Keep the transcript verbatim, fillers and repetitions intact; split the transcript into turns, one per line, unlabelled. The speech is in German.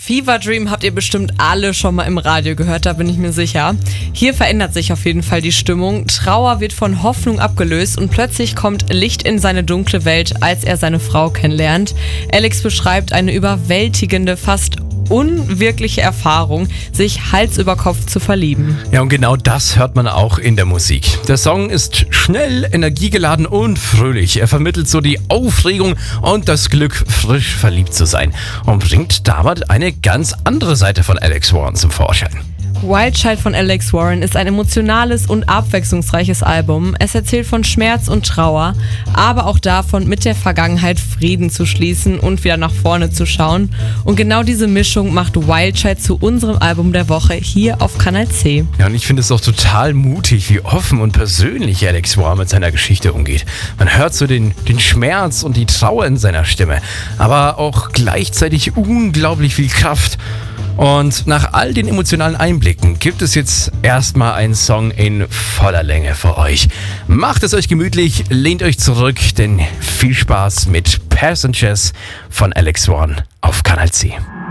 Fever Dream habt ihr bestimmt alle schon mal im Radio gehört, da bin ich mir sicher. Hier verändert sich auf jeden Fall die Stimmung. Trauer wird von Hoffnung abgelöst und plötzlich kommt Licht in seine dunkle Welt, als er seine Frau kennenlernt. Alex beschreibt eine überwältigende, fast unwirkliche Erfahrung, sich Hals über Kopf zu verlieben.
Ja, und genau das hört man auch in der Musik. Der Song ist schnell, energiegeladen und fröhlich. Er vermittelt so die Aufregung und das Glück, frisch verliebt zu sein und bringt damit eine ganz andere Seite von Alex Warren zum Vorschein.
Wild Child von Alex Warren ist ein emotionales und abwechslungsreiches Album. Es erzählt von Schmerz und Trauer, aber auch davon, mit der Vergangenheit Frieden zu schließen und wieder nach vorne zu schauen. Und genau diese Mischung macht Wild Child zu unserem Album der Woche hier auf Kanal C.
Ja, und ich finde es auch total mutig, wie offen und persönlich Alex Warren mit seiner Geschichte umgeht. Man hört so den, den Schmerz und die Trauer in seiner Stimme, aber auch gleichzeitig unglaublich viel Kraft. Und nach all den emotionalen Einblicken gibt es jetzt erstmal einen Song in voller Länge für euch. Macht es euch gemütlich, lehnt euch zurück, denn viel Spaß mit Passengers von Alex Warren auf Kanal C.